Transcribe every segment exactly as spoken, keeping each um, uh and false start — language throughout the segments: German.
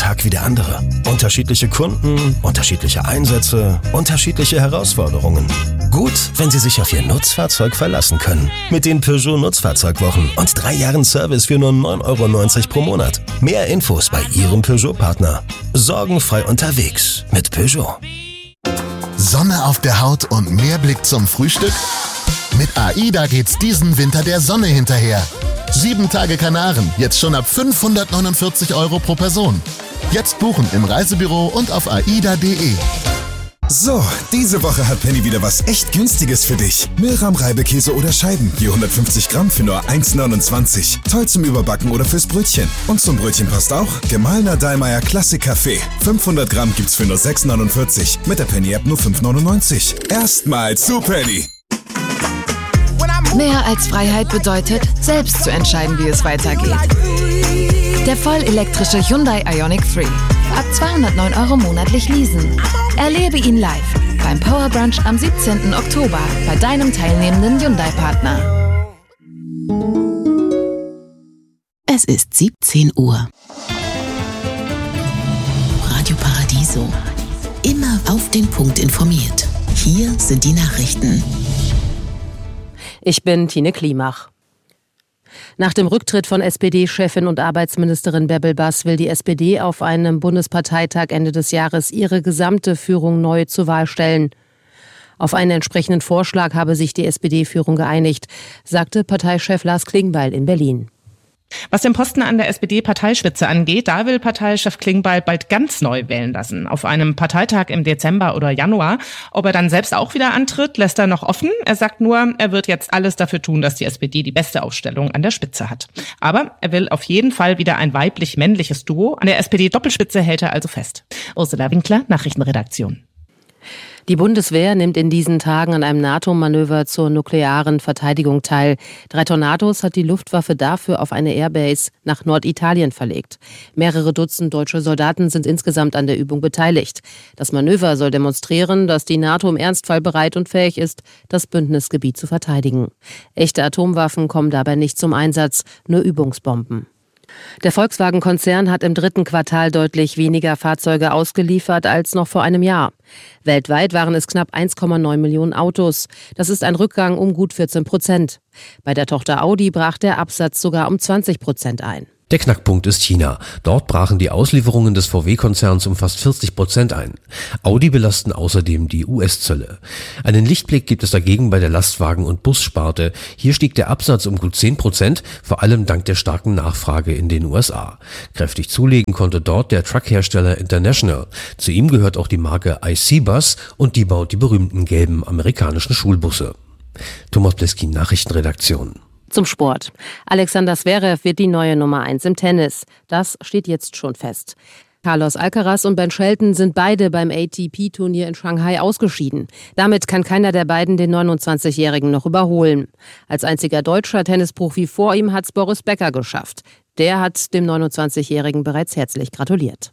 Tag wie der andere. Unterschiedliche Kunden, unterschiedliche Einsätze, unterschiedliche Herausforderungen. Gut, wenn Sie sich auf Ihr Nutzfahrzeug verlassen können. Mit den Peugeot Nutzfahrzeugwochen und drei Jahren Service für nur neun Euro neunzig pro Monat. Mehr Infos bei Ihrem Peugeot-Partner. Sorgenfrei unterwegs mit Peugeot. Sonne auf der Haut und mehr Blick zum Frühstück? Mit AIDA geht's diesen Winter der Sonne hinterher. Sieben Tage Kanaren, jetzt schon ab fünfhundertneunundvierzig Euro pro Person. Jetzt buchen im Reisebüro und auf aida punkt de. So, diese Woche hat Penny wieder was echt Günstiges für dich. Milram Reibekäse oder Scheiben, je hundertfünfzig Gramm für nur eins neunundzwanzig. Toll zum Überbacken oder fürs Brötchen. Und zum Brötchen passt auch gemahlener Dallmayr Klassik Kaffee. fünfhundert Gramm gibt's für nur sechs neunundvierzig. Mit der Penny-App nur fünf neunundneunzig. Erstmal zu Penny. Mehr als Freiheit bedeutet, selbst zu entscheiden, wie es weitergeht. Der vollelektrische Hyundai Ioniq drei. Ab zweihundertneun Euro monatlich leasen. Erlebe ihn live beim Power Brunch am siebzehnten Oktober bei deinem teilnehmenden Hyundai-Partner. Es ist siebzehn Uhr. Radio Paradiso. Immer auf den Punkt informiert. Hier sind die Nachrichten. Ich bin Tine Klimach. Nach dem Rücktritt von S P D-Chefin und Arbeitsministerin Bärbel Bass will die S P D auf einem Bundesparteitag Ende des Jahres ihre gesamte Führung neu zur Wahl stellen. Auf einen entsprechenden Vorschlag habe sich die S P D-Führung geeinigt, sagte Parteichef Lars Klingbeil in Berlin. Was den Posten an der S P D-Parteispitze angeht, da will Parteichef Klingbeil bald ganz neu wählen lassen. Auf einem Parteitag im Dezember oder Januar. Ob er dann selbst auch wieder antritt, lässt er noch offen. Er sagt nur, er wird jetzt alles dafür tun, dass die S P D die beste Aufstellung an der Spitze hat. Aber er will auf jeden Fall wieder ein weiblich-männliches Duo. An der S P D-Doppelspitze hält er also fest. Ursula Winkler, Nachrichtenredaktion. Die Bundeswehr nimmt in diesen Tagen an einem NATO-Manöver zur nuklearen Verteidigung teil. Drei Tornados hat die Luftwaffe dafür auf eine Airbase nach Norditalien verlegt. Mehrere Dutzend deutsche Soldaten sind insgesamt an der Übung beteiligt. Das Manöver soll demonstrieren, dass die NATO im Ernstfall bereit und fähig ist, das Bündnisgebiet zu verteidigen. Echte Atomwaffen kommen dabei nicht zum Einsatz, nur Übungsbomben. Der Volkswagen-Konzern hat im dritten Quartal deutlich weniger Fahrzeuge ausgeliefert als noch vor einem Jahr. Weltweit waren es knapp eins Komma neun Millionen Autos. Das ist ein Rückgang um gut vierzehn Prozent. Bei der Tochter Audi brach der Absatz sogar um zwanzig Prozent ein. Der Knackpunkt ist China. Dort brachen die Auslieferungen des V W-Konzerns um fast vierzig Prozent ein. Audi belasten außerdem die U S-Zölle. Einen Lichtblick gibt es dagegen bei der Lastwagen- und Bussparte. Hier stieg der Absatz um gut zehn Prozent, vor allem dank der starken Nachfrage in den U S A. Kräftig zulegen konnte dort der Truckhersteller International. Zu ihm gehört auch die Marke I C Bus und die baut die berühmten gelben amerikanischen Schulbusse. Thomas Pleskin, Nachrichtenredaktion. Zum Sport. Alexander Zverev wird die neue Nummer eins im Tennis. Das steht jetzt schon fest. Carlos Alcaraz und Ben Shelton sind beide beim A T P-Turnier in Shanghai ausgeschieden. Damit kann keiner der beiden den neunundzwanzigjährigen noch überholen. Als einziger deutscher Tennisprofi vor ihm hat's Boris Becker geschafft. Der hat dem neunundzwanzigjährigen bereits herzlich gratuliert.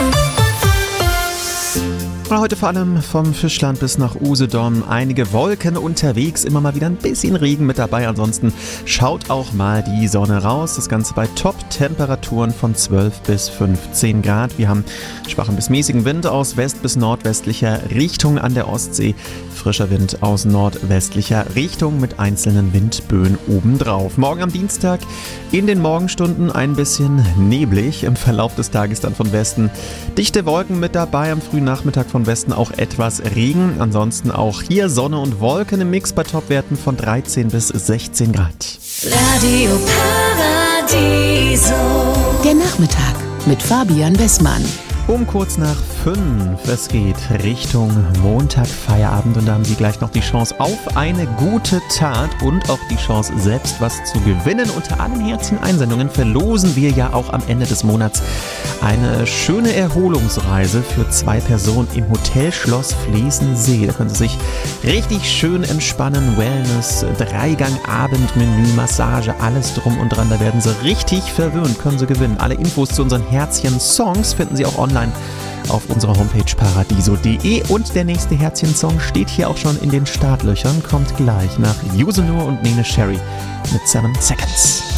Heute vor allem vom Fischland bis nach Usedom einige Wolken unterwegs, immer mal wieder ein bisschen Regen mit dabei. Ansonsten schaut auch mal die Sonne raus. Das Ganze bei Top-Temperaturen von zwölf bis fünfzehn Grad. Wir haben schwachen bis mäßigen Wind aus west- bis nordwestlicher Richtung an der Ostsee. Frischer Wind aus nordwestlicher Richtung mit einzelnen Windböen obendrauf. Morgen am Dienstag in den Morgenstunden ein bisschen neblig. Im Verlauf des Tages dann von Westen dichte Wolken mit dabei. Am frühen Nachmittag von Westen auch etwas Regen. Ansonsten auch hier Sonne und Wolken im Mix bei Topwerten von dreizehn bis sechzehn Grad. Radio Paradiso. Der Nachmittag mit Fabian Bessmann. Um kurz nach fünf. Es geht Richtung Montag, Feierabend und da haben Sie gleich noch die Chance auf eine gute Tat und auch die Chance, selbst was zu gewinnen. Unter allen Herzchen-Einsendungen verlosen wir ja auch am Ende des Monats eine schöne Erholungsreise für zwei Personen im Hotel Schloss Flesensee. Da können Sie sich richtig schön entspannen. Wellness, Dreigang-Abendmenü, Massage, alles drum und dran. Da werden Sie richtig verwöhnt, können Sie gewinnen. Alle Infos zu unseren Herzchen-Songs finden Sie auch online auf unserer Homepage paradiso punkt de und der nächste Herzchen-Song steht hier auch schon in den Startlöchern, kommt gleich nach Yusunur und Nene Sherry mit Seven Seconds.